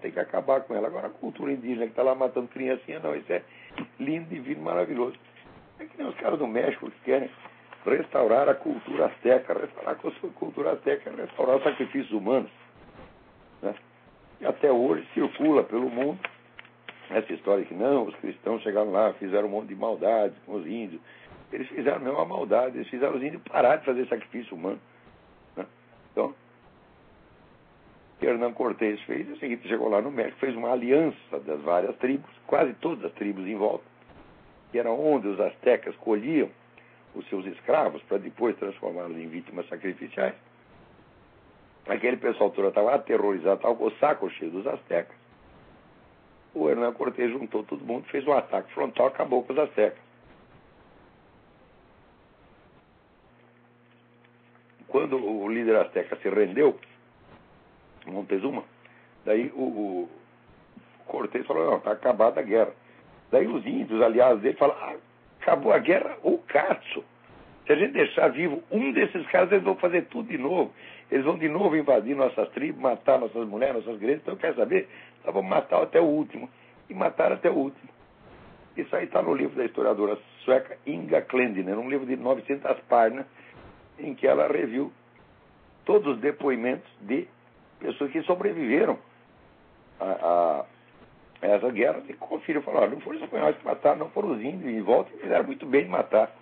Tem que acabar com ela. Agora, a cultura indígena que está lá matando criancinha, não. Isso é lindo, divino, maravilhoso. É que nem os caras do México que querem restaurar a cultura azteca. Restaurar a cultura azteca é restaurar os sacrifícios humanos. Né? E até hoje circula pelo mundo essa história que não, os cristãos chegaram lá, fizeram um monte de maldades com os índios. Eles fizeram mesmo uma maldade, eles fizeram os índios parar de fazer sacrifício humano. Né? Então, Hernán Cortés fez o seguinte, chegou lá no México, fez uma aliança das várias tribos, quase todas as tribos em volta, que era onde os astecas colhiam os seus escravos para depois transformá-los em vítimas sacrificiais. Aquele pessoal todo estava aterrorizado, estava com o saco cheio dos astecas. O Hernán Cortés juntou todo mundo, fez um ataque frontal, acabou com os astecas. Quando o líder asteca se rendeu, Montezuma, daí o Cortés falou, não, está acabada a guerra. Daí os índios, aliados dele, falaram, acabou a guerra, o caso. Se a gente deixar vivo um desses caras, eles vão fazer tudo de novo. Eles vão de novo invadir nossas tribos, matar nossas mulheres, nossas igrejas. Então, quer saber? Então, vamos matar até o último. E mataram até o último. Isso aí está no livro da historiadora sueca Inga Klendner, um livro de 900 páginas, em que ela reviu todos os depoimentos de pessoas que sobreviveram a essa guerra. E conferiram, falaram, não foram os espanhóis que mataram, não foram os índios em volta, e fizeram muito bem de matar.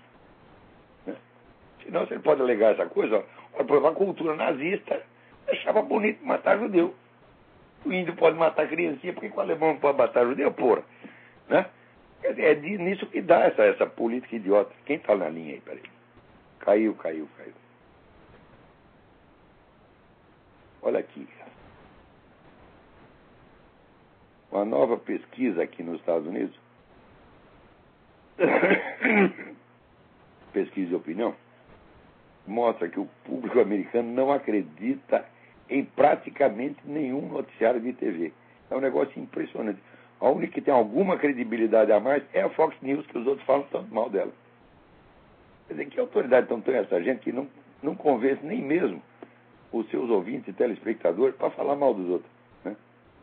Senão, se ele pode alegar essa coisa, ó, a cultura nazista achava bonito matar judeu. O índio pode matar criancinha, porque o alemão não pode matar judeu, porra. Né? É nisso que dá essa política idiota. Quem está na linha aí, peraí? Caiu. Olha aqui. Uma nova pesquisa aqui nos Estados Unidos, pesquisa de opinião, mostra que o público americano não acredita em praticamente nenhum noticiário de TV. É um negócio impressionante. A única que tem alguma credibilidade a mais é a Fox News, que os outros falam tanto mal dela. Quer dizer, que autoridade então tem essa gente que não convence nem mesmo os seus ouvintes e telespectadores para falar mal dos outros. Né?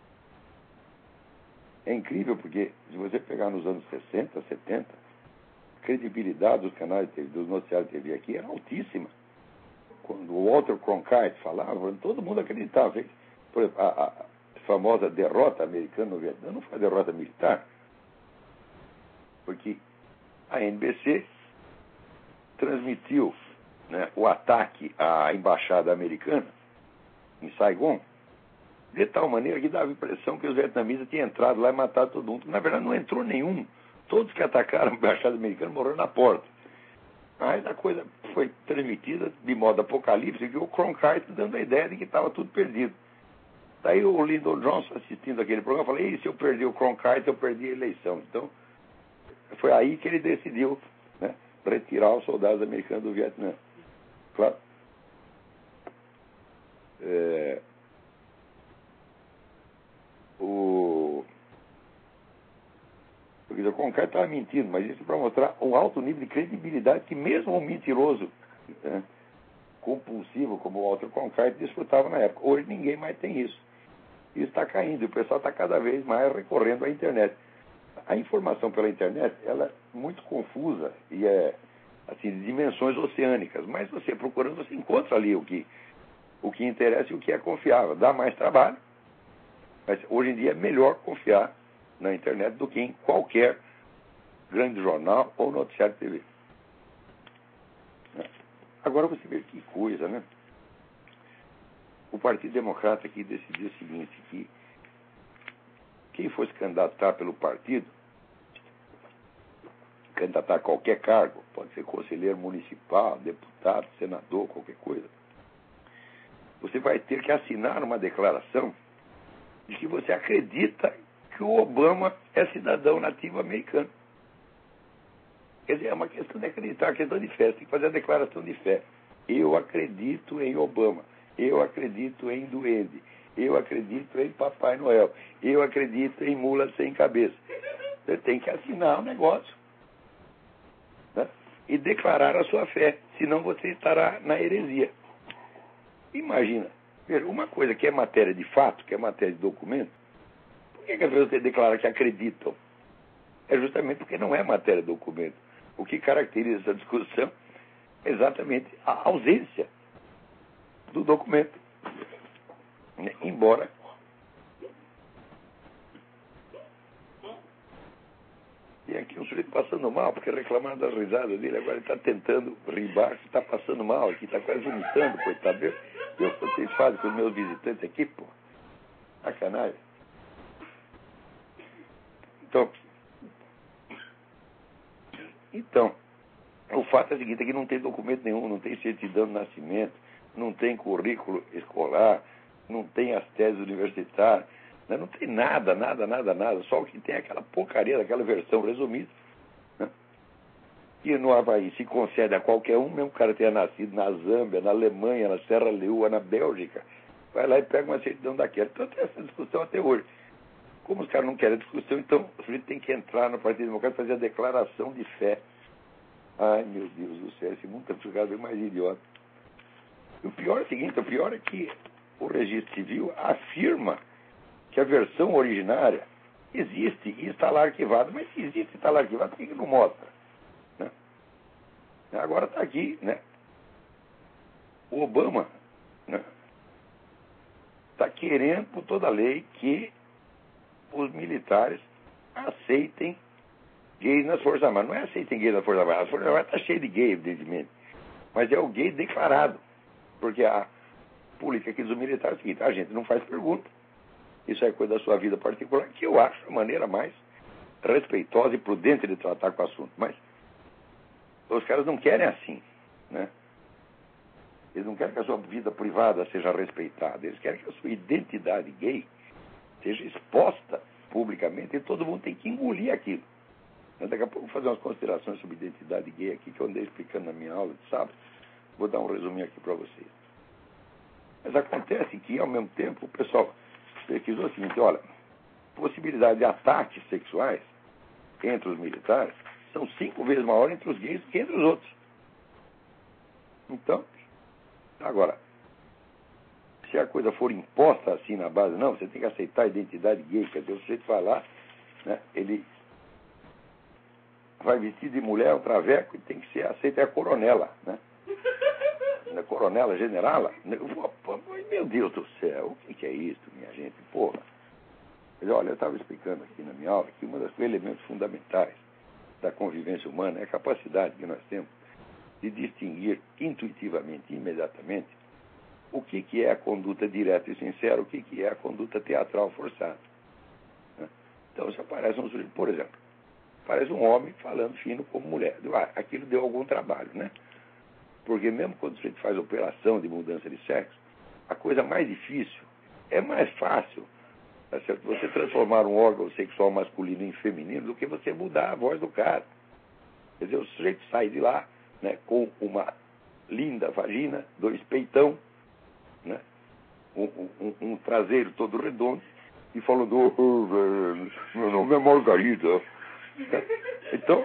É incrível porque, se você pegar nos anos 60, 70, a credibilidade dos canais de TV, dos noticiários de TV aqui era altíssima. Quando o Walter Cronkite falava, todo mundo acreditava. Por exemplo, a famosa derrota americana no Vietnã não foi a derrota militar, porque a NBC transmitiu, né, o ataque à embaixada americana em Saigon de tal maneira que dava a impressão que os vietnamitas tinham entrado lá e matado todo mundo. Na verdade, não entrou nenhum. Todos que atacaram a embaixada americana morreram na porta. Mas a coisa foi transmitida de modo apocalíptico, e o Cronkite dando a ideia de que estava tudo perdido. Daí o Lyndon Johnson, assistindo aquele programa, falou, se eu perdi o Cronkite, eu perdi a eleição. Então, foi aí que ele decidiu, né, retirar os soldados americanos do Vietnã. Claro. O Cronkite estava mentindo, mas isso é para mostrar um alto nível de credibilidade que mesmo um mentiroso, né, compulsivo como o Walter Cronkite desfrutava na época. Hoje ninguém mais tem isso. Isso está caindo, e o pessoal está cada vez mais recorrendo à internet. A informação pela internet, ela é muito confusa e é assim, de dimensões oceânicas, mas você procurando, você encontra ali o que interessa e o que é confiável. Dá mais trabalho, mas hoje em dia é melhor confiar na internet do que em qualquer grande jornal ou noticiário de TV. Agora você vê que coisa, né? O Partido Democrata aqui decidiu o seguinte, que quem fosse candidatar pelo partido, candidatar a qualquer cargo, pode ser conselheiro municipal, deputado, senador, qualquer coisa, você vai ter que assinar uma declaração de que você acredita que o Obama é cidadão nativo americano. Quer dizer, é uma questão de acreditar, uma questão de fé. Você tem que fazer a declaração de fé. Eu acredito em Obama. Eu acredito em Duende. Eu acredito em Papai Noel. Eu acredito em mula sem cabeça. Você tem que assinar o negócio, né, e declarar a sua fé. Senão você estará na heresia. Imagina, Uma coisa que é matéria de fato, que é matéria de documento, por que as pessoas declaram que acreditam? É justamente porque não é matéria de documento. O que caracteriza essa discussão é exatamente a ausência do documento. Embora e aqui um sujeito passando mal, porque reclamaram das risadas dele, agora ele está tentando rir baixo, está passando mal aqui, está quase vomitando, coitado. Eu que vocês fazem com os meus visitantes aqui, pô. Sacanagem. Então, o fato é o seguinte, é que não tem documento nenhum, não tem certidão de nascimento, não tem currículo escolar, não tem as teses universitárias, não tem nada. Só o que tem é aquela porcaria daquela versão resumida. Né? E no Havaí se concede a qualquer um, mesmo o cara tenha nascido na Zâmbia, na Alemanha, na Serra Leoa, na Bélgica, vai lá e pega uma certidão daquela. Então tem essa discussão até hoje. Como os caras não querem discussão, então o sujeito tem que entrar no Partido Democrático e fazer a declaração de fé. Ai, meu Deus do céu, esse mundo está ficando bem mais idiota. E o pior é o seguinte, o pior é que o registro civil afirma que a versão originária existe e está lá arquivada. Mas se existe e está lá arquivado, por que não mostra? Né? Agora está aqui, né? O Obama está querendo, por toda a lei, que os militares aceitem gays nas Forças Armadas. Não é aceitem gays nas Forças Armadas. As Forças Armadas está cheia de gay, evidentemente. Mas é o gay declarado. Porque a política aqui dos militares é o seguinte, a gente não faz pergunta. Isso é coisa da sua vida particular, que eu acho a maneira mais respeitosa e prudente de tratar com o assunto. Mas os caras não querem assim, né? Eles não querem que a sua vida privada seja respeitada. Eles querem que a sua identidade gay seja exposta publicamente e todo mundo tem que engolir aquilo. Mas daqui a pouco eu vou fazer umas considerações sobre identidade gay aqui, que eu andei explicando na minha aula de sábado. Vou dar um resuminho aqui para vocês. Mas acontece que, ao mesmo tempo, o pessoal pesquisou o seguinte, olha, possibilidade de ataques sexuais entre os militares são 5 vezes maior entre os gays do que entre os outros. Então, agora, se a coisa for imposta assim na base, não, você tem que aceitar a identidade gay, quer dizer, o sujeito vai lá, né, ele vai vestido de mulher, um traveco, e tem que ser aceita a coronela, né? A coronela, generala. Meu Deus do céu, o que é isso, minha gente? Porra. Mas, olha, eu estava explicando aqui na minha aula que um dos elementos fundamentais da convivência humana é a capacidade que nós temos de distinguir intuitivamente, imediatamente, o que é a conduta direta e sincera, o que é a conduta teatral forçada. Né? Então, se aparece um sujeito, por exemplo, parece um homem falando fino como mulher. Aquilo deu algum trabalho, né? Porque mesmo quando o sujeito faz operação de mudança de sexo, a coisa mais difícil, é mais fácil, tá certo? Você transformar um órgão sexual masculino em feminino do que você mudar a voz do cara. Quer dizer, o sujeito sai de lá, né, com uma linda vagina, 2 peitão, né, um traseiro todo redondo, e falando, meu nome é Margarida. Então,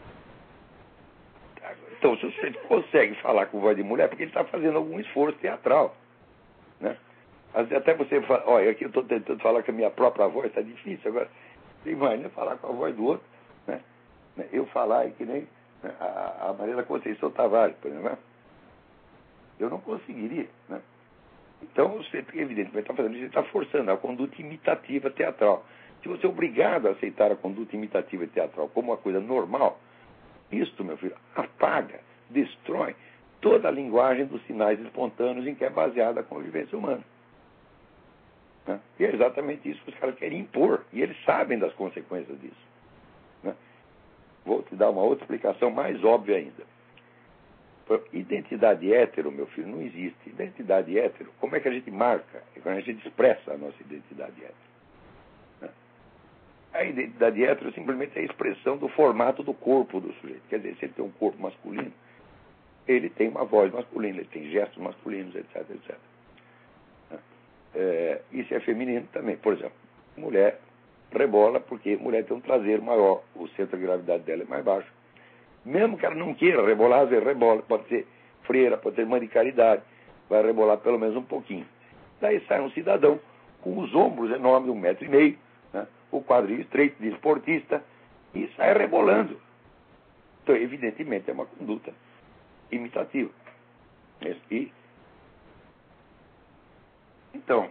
se o sujeito consegue falar com voz de mulher, porque ele está fazendo algum esforço teatral. Né? Até você fala, olha, aqui eu estou tentando falar com a minha própria voz, está difícil. Agora, você imagina falar com a voz do outro. Né? Eu falar é que nem a Maria da Conceição Tavares, por exemplo. Né? Eu não conseguiria. Né? Então, você, evidentemente, está fazendo isso, ele está forçando a conduta imitativa teatral. Se você é obrigado a aceitar a conduta imitativa teatral como uma coisa normal, isto, meu filho, apaga, destrói toda a linguagem dos sinais espontâneos em que é baseada a convivência humana. Né? E é exatamente isso que os caras querem impor. E eles sabem das consequências disso. Né? Vou te dar uma outra explicação mais óbvia ainda. Identidade hétero, meu filho, não existe. Identidade hétero, como é que a gente marca? É quando a gente expressa a nossa identidade hétero. Né? A identidade hétero simplesmente é a expressão do formato do corpo do sujeito. Quer dizer, se ele tem um corpo masculino, ele tem uma voz masculina, ele tem gestos masculinos, etc, etc. E se é feminino também. Por exemplo, mulher rebola porque mulher tem um traseiro maior, o centro de gravidade dela é mais baixo. Mesmo que ela não queira rebolar, às vezes rebola, pode ser freira, pode ser mãe de caridade, vai rebolar pelo menos um pouquinho. daí sai um cidadão com os ombros enormes, 1,5 m, né? O quadril estreito de esportista, e sai rebolando. Então, evidentemente, é uma conduta imitativa. Então,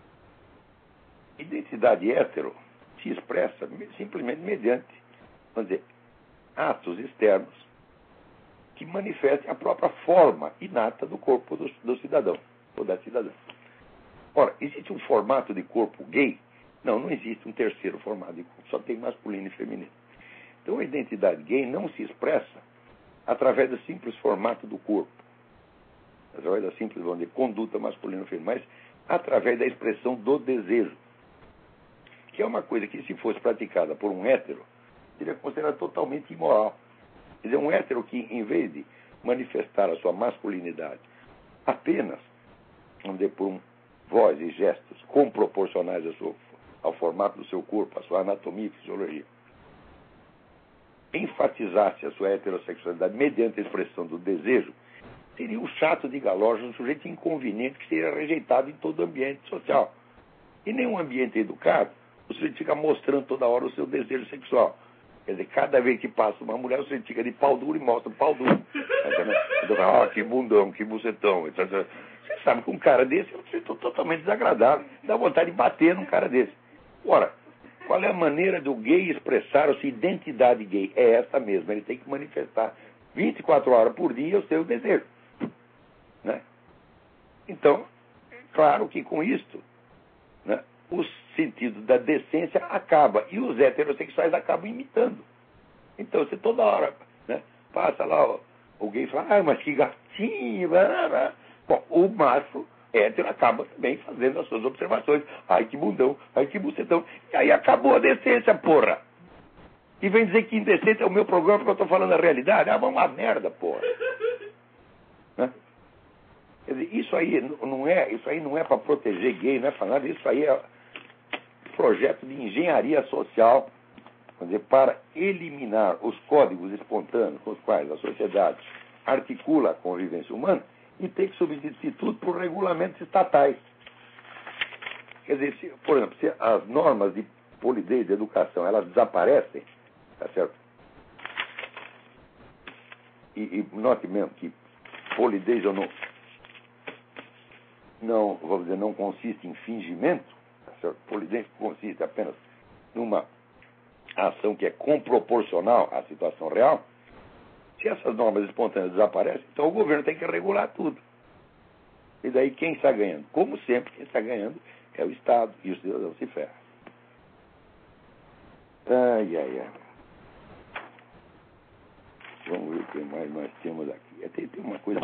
identidade hétero se expressa simplesmente mediante, vamos dizer, atos externos que manifestem a própria forma inata do corpo do cidadão ou da cidadã. Ora, existe um formato de corpo gay? Não existe um terceiro formato de corpo, só tem masculino e feminino. Então, a identidade gay não se expressa através do simples formato do corpo, através da simples, vamos dizer, conduta masculina ou feminina, mas através da expressão do desejo, que é uma coisa que, se fosse praticada por um hétero, seria considerada totalmente imoral. Quer dizer, um hétero que, em vez de manifestar a sua masculinidade apenas, vamos dizer, por voz e gestos comproporcionais ao formato do seu corpo, à sua anatomia e fisiologia, enfatizasse a sua heterossexualidade mediante a expressão do desejo, seria um chato de galocha, um sujeito inconveniente que seria rejeitado em todo ambiente social. Em nenhum ambiente educado, o sujeito fica mostrando toda hora o seu desejo sexual. Quer dizer, cada vez que passa uma mulher, o sujeito fica de pau duro e mostra o pau duro. Então, que bundão, que bucetão, etc. Você sabe que um cara desse é um sujeito totalmente desagradável. Dá vontade de bater num cara desse. Ora, qual é a maneira do gay expressar a sua identidade gay? É essa mesma. Ele tem que manifestar 24 horas por dia o seu desejo. Né? Então, claro que com isto, né, o sentido da decência acaba. E os heterossexuais acabam imitando. Então, você toda hora, né, passa lá, o gay fala, mas que gatinho. Blá, blá, blá. Bom, o macho hétero acaba também fazendo as suas observações. Ai, que bundão, ai, que bucetão. E aí acabou a decência, porra. E vem dizer que indecência é o meu programa porque eu estou falando a realidade. Ah, vamos uma merda, porra. Né? Quer dizer, isso aí não é para proteger gay, não é para nada. Isso aí é projeto de engenharia social, quer dizer, para eliminar os códigos espontâneos com os quais a sociedade articula a convivência humana e tem que substituir tudo por regulamentos estatais. Quer dizer, por exemplo, se as normas de polidez de educação elas desaparecem, tá certo? E note mesmo que polidez ou não, vamos dizer, não consiste em fingimento, tá certo? Polidez consiste apenas numa ação que é comproporcional à situação real. Se essas normas espontâneas desaparecem, então o governo tem que regular tudo. E daí quem está ganhando? Como sempre, quem está ganhando é o Estado, e o cidadão se ferra. Ai. Vamos ver o que mais nós temos aqui. Tem uma coisa